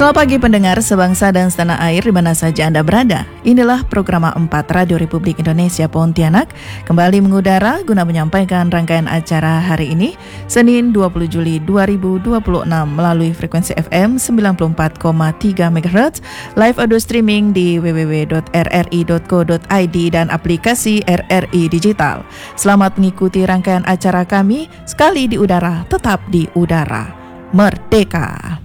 Selamat pagi pendengar sebangsa dan setanah air di mana saja Anda berada. Inilah program 4 Radio Republik Indonesia Pontianak kembali mengudara guna menyampaikan rangkaian acara hari ini, Senin 20 Juli 2026 melalui frekuensi FM 94,3 MHz, live audio streaming di www.rri.co.id dan aplikasi RRI Digital. Selamat mengikuti rangkaian acara kami, sekali di udara, tetap di udara. Merdeka!